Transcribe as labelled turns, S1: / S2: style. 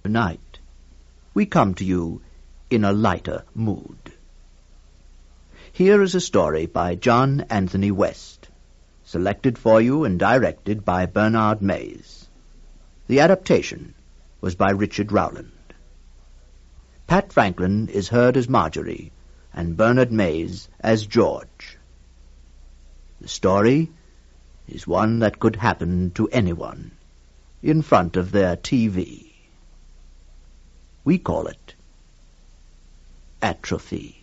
S1: Tonight, we come to you in a lighter mood. Here is a story by John Anthony West, selected for you and directed by Bernard Mays. The adaptation was by Richard Rowland. Pat Franklin is heard as Marjorie, and Bernard Mays as George. The story is one that could happen to anyone in front of their TV. We call it Atrophy.